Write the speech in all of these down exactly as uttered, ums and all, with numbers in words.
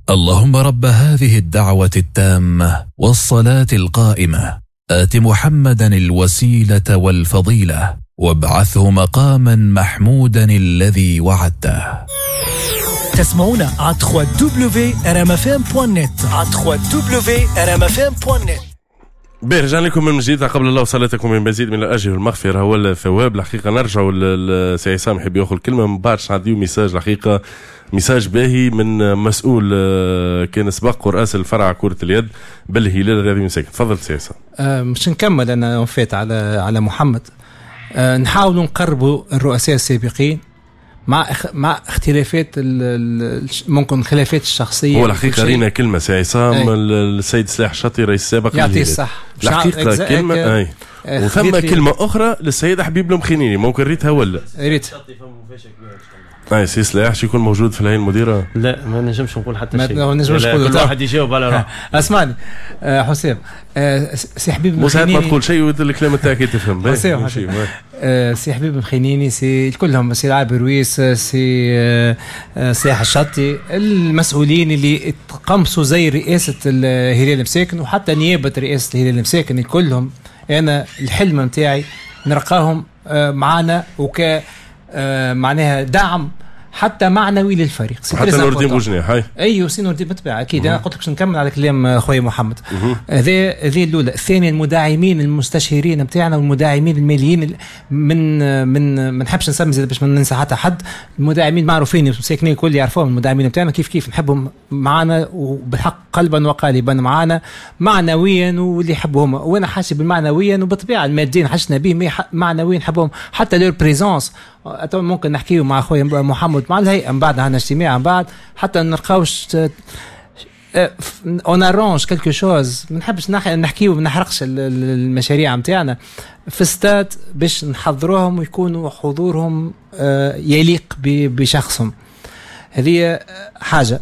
اللهم رب هذه الدعوة التامة والصلاة القائمة آت محمدا الوسيلة والفضيلة وابعثه مقاما محمودا الذي وعدته. تسمعونا على دبليو دبليو دبليو دوت ار ام اف ام دوت نت على دبليو دبليو دبليو دوت ار ام اف ام دوت نت. باهي رجعنا لكم من جديد. قبل الله وصلاتكم من مزيد من الاجر والمغفره والثواب. الحقيقه نرجعوا للسي عصام يحب ياخذ الكلمه من بعد نعطيو ميساج. الحقيقه ميساج باهي من مسؤول كان سبق ورئاس الفرع كره اليد بالهلال الرياضي مساكن. تفضل سي عصام. أه مش نكمل انا وفيت على على محمد. أه نحاولوا نقربوا الرؤساء السابقين مع اخ... مع اختلافات ال... ممكن خلافات الشخصيه. هو الحقيقه رينا كلمه سي عصام السيد سلاح الشطي رئيس السابق يعطيه الصح. الحقيقه كلمه اي وثم كلمه اخرى للسيد حبيب المخينيني ممكن ريتها ولا ريت اي سي سلاح شو يكون موجود في الهيئه المديره؟ لا ما نجمش نقول حتى شيء. ما نجمش نقول. كل واحد يجاوب على روحه. اسمعني آه حسام آه سي حبيب المخينيني ما تقول شيء والكلام تاعك تفهم. حسام آه سي حبيب المخينيني سي كلهم سي العاب رويس سي آه سلاح الشطي المسؤولين اللي تقمصوا زي رئاسه الهلال مساكن وحتى نيابه رئاسه الهلال مساكن كلهم. انا الحلم نتاعي نلقاهم آه معنا وك آه معناها دعم حتى معنوي للفريق. حتى نور الدين بوجنيح هاي ايوه سي نور الدين بالطبع اكيد. انا قلت لك باش نكمل على كلام خويا محمد. هذا هذه الاولى. الثانيه المداعمين المستشارين نتاعنا والمداعمين الماليين من من ما نحبش نسمي زي باش ما ننسى حتى حد. المداعمين معروفين مساكنين الكل يعرفوهم. المداعمين نتاعنا كيف كيف نحبهم معنا وبالحق قلبا وقالبا معنا معنويا واللي يحبوهم. وانا حاسس بالمعنويا وبالطبيعه الماديين حشنا به معنويا نحبهم حتى لور بريزونس. ممكن نحكيه مع اخويا محمد مع الهيئه من بعد عندنا اجتماع من بعد حتى نلقاوش اون ارونج كلكو شوز. ما نحبش نحكيه وما نحرقش المشاريع نتاعنا في استاد باش نحضروهم ويكونوا حضورهم يليق بشخصهم. هذه حاجة.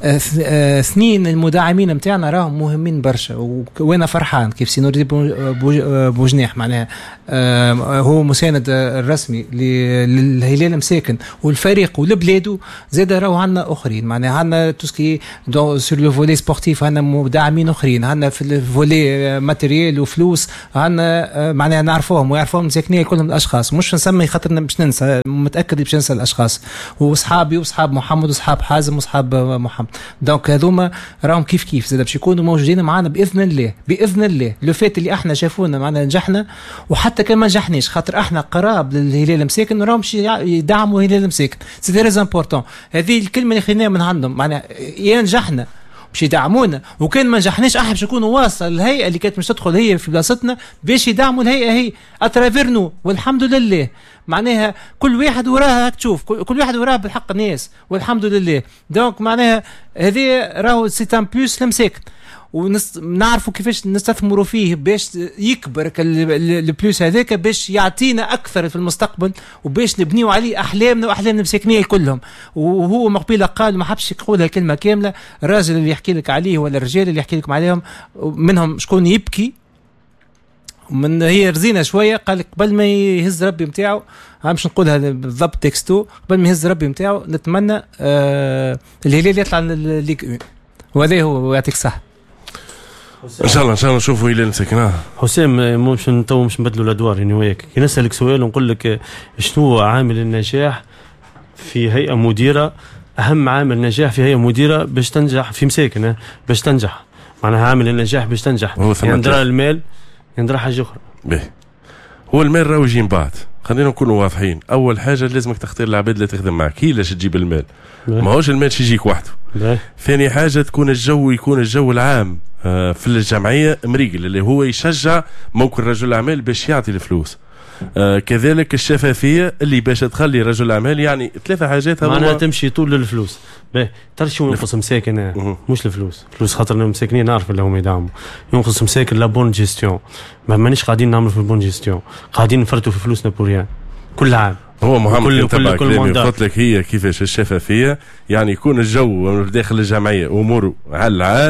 اثنين المداعمين نتاعنا راهم مهمين برشا وانا فرحان كيف سي نور الدين بوجنيح معناها هو مساند الرسمي للهلال مساكن والفريق والبلاد. زاد راهو عندنا اخرين معناها عندنا توسكي سور لو فولي سبورتيف عندنا مداعمين اخرين. عندنا في الفولي ماتيريال وفلوس عندنا معناها نعرفوهم ويعرفوهم مساكنين كلهم الاشخاص. مش نسمي خاطرنا باش ننسى متاكد باش ننسى الاشخاص واصحابي واصحاب محمد واصحاب حازم واصحاب محمد. دونك هذوما راهم كيف كيف زاد باش يكونوا موجودين معنا باذن الله باذن الله. لو فات اللي احنا شافونا معنا نجحنا وحتى كان ما نجحناش خاطر احنا قراب للهلال مساكن راهم يدعموا الهلال مساكن. سي تري امبورطون. هذه الكلمه اللي خليناها من عندهم معناها يا نجحنا باش يدعمونا وكان ما نجحناش احنا باش نكونوا واصل الهيئه اللي كانت مش تدخل هي في بلاصتنا باش يدعموا الهيئه هي اترافيرنو. والحمد لله معناها كل واحد وراها تشوف كل واحد وراها بالحق ناس والحمد لله. دونك معناها هذه راهو سي ان بلوس لمساكن ونعرفوا كيفاش نستثمروا فيه باش يكبر البلوس هذاك باش يعطينا اكثر في المستقبل وباش نبنيوا عليه احلامنا واحلام المساكنين كلهم. وهو مقبله قال ما حبش يقولها الكلمه كامله. الراجل اللي يحكي لك عليه ولا الرجال اللي يحكي لكم عليهم منهم شكون يبكي من هي رزينه شويه. قال قبل ما يهز ربي نتاعو مش نقولها بالضبط تكستو قبل ما يهز ربي نتاعو نتمنى آه الهلال يطلع للليغ واحد وهذا هو. يعطيك الصحه ان شاء الله ان شاء الله نشوفوا الى مسكناه. حسام مش تو مش نبدلوا الادوار يعني وياك. كي نسالك سؤال ونقول لك شنو عامل النجاح في هيئه مديره. اهم عامل نجاح في هيئه مديره باش تنجح في مساكن باش تنجح معناها عامل النجاح باش تنجح يندرى المال يندرى حاجه اخرى. باهي هو المال راهو يجي من بعد. خلينا نكونوا واضحين. اول حاجه لازمك تختار العباد اللي تخدم معك. هي علاش تجيب المال ما هوش المال يجيك وحده. ثاني حاجه تكون الجو يكون الجو العام في الجمعيه مريقل اللي هو يشجع ممكن رجل الاعمال باش يعطي الفلوس. آه كذلك الشفافيه اللي باش تخلي رجل الاعمال يعني ثلاثه حاجات معناها تمشي طول الفلوس. باهي ترى شو ينقص مساكن مش الفلوس. الفلوس خاطر المساكنين نعرف اللي هم يدعموا. ينقص مساكن لا بون جيستيون. ما مانيش قاعدين نعملوا في البون جيستيون قاعدين نفرطوا في فلوسنا بوريان كل عام. هو محمد كل تبع كلامي قلت لك هي كيفاش الشفافيه يعني يكون الجو داخل الجمعيه اموره على العال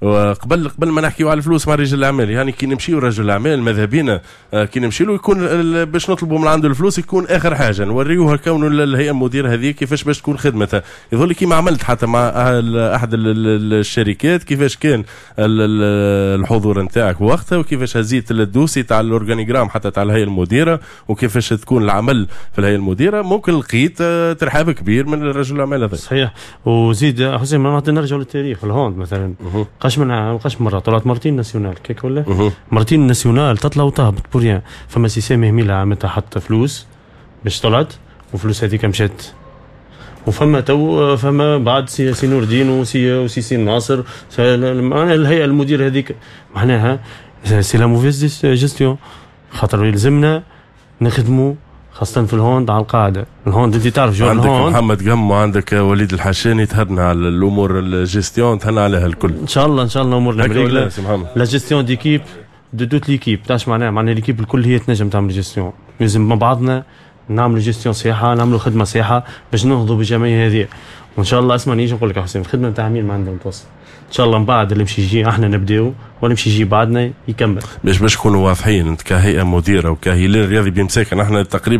وقبل قبل ما نحكيو على الفلوس مع رجال الاعمال، يعني كي نمشيو رجل الاعمال ماذا بينا كي نمشي له يكون باش نطلبوا من عنده الفلوس يكون اخر حاجه نوريوها كونه الهيئه المديره هذه كيفاش باش تكون خدمتها. يظل كيما عملت حتى مع احد الشركات كيفاش كان الحضور نتاعك وقتها، وكيفاش هزيت الدوسي تاع الاورجانيغرام حتى تاع الهيئه المديره، وكيفاش تكون العمل في الهيئه المديره. ممكن لقيت ترحاب كبير من الرجل الاعمال هذا. صحيح. وزيد حسين ما نرجعوا للتاريخ. الهوند مثلا قاش من قاش مره طلعت مرتين ناسيونال كيك ولا مرتين ناسيونال تطلع وتهبط بوريان. فما سيسامي هميله عملتها حتى فلوس باش طلعت، وفلوس هذيك مشات. وفما تو فما بعد سي, سي نور الدين وسي وسي سي ناصر الهيئه المديره هذيك معناها سي لا موفيز جيستيون، خاطر يلزمنا نخدموا خاصة في الهوند على القاعدة. الهوند انت تعرف جو عندك الهوند محمد قم وعندك وليد الحشاني تهدنا على الامور الجيستيون، تهنا عليها الكل ان شاء الله. ان شاء الله امورنا مريقله. لا جيستيون ديكيب دو توت ليكيب تاش معناها معناها ليكيب الكل هي تنجم تعمل جيستيون. لازم مع بعضنا نعملوا جيستيون صحيحه، نعملوا خدمه صحيحه باش نهضوا بالجمعيه هذه. وان شاء الله اسمع نيجي نقول لك يا حسين الخدمه نتاع مين ما عندهم توصل ان شاء الله. من بعد اللي مشي يجي احنا نبداو ولا مشي يجي بعدنا يكمل. باش باش نكونوا واضحين، انت كهيئه مديره وكهلال رياضي بمساكن احنا تقريبا